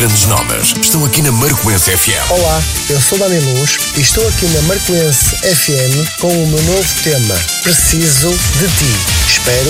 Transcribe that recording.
grandes nomes estão aqui na Marcoense FM. Olá, eu sou Dani Luz e estou aqui na Marcoense FM com o meu novo tema, Preciso de Ti. Espero